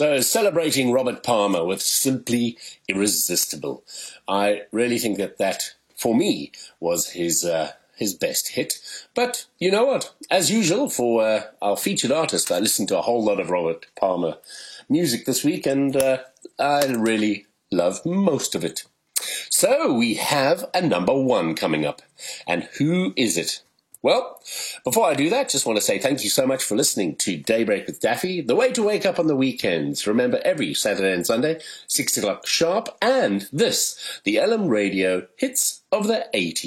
So, celebrating Robert Palmer with Simply Irresistible. I really think that, for me, was his best hit. But, you know what? As usual, for our featured artist, I listened to a whole lot of Robert Palmer music this week, and I really loved most of it. So, we have a number one coming up. And who is it? Well, before I do that, just want to say thank you so much for listening to Daybreak with Daffy, the way to wake up on the weekends. Remember, every Saturday and Sunday, 6 o'clock sharp, and this, the LM Radio Hits of the 80s.